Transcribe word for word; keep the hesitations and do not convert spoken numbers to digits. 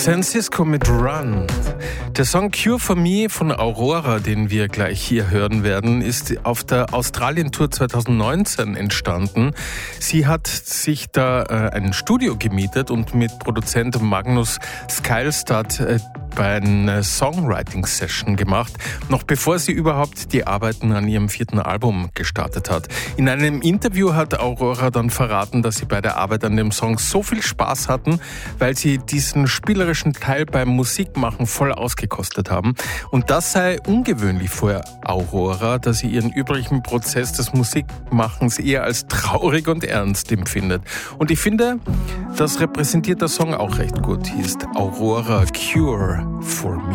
San Cisco mit Run. Der Song Cure for Me von Aurora, den wir gleich hier hören werden, ist auf der Australien-Tour zwanzig neunzehn entstanden. Sie hat sich da äh, ein Studio gemietet und mit Produzent Magnus Skylstad äh, bei einer Songwriting-Session gemacht, noch bevor sie überhaupt die Arbeiten an ihrem vierten Album gestartet hat. In einem Interview hat Aurora dann verraten, dass sie bei der Arbeit an dem Song so viel Spaß hatten, weil sie diesen spielerischen Teil beim Musikmachen voll ausgekostet haben. Und das sei ungewöhnlich für Aurora, dass sie ihren übrigen Prozess des Musikmachens eher als traurig und ernst empfindet. Und ich finde, das repräsentiert der Song auch recht gut. Hier ist Aurora Cure for Me.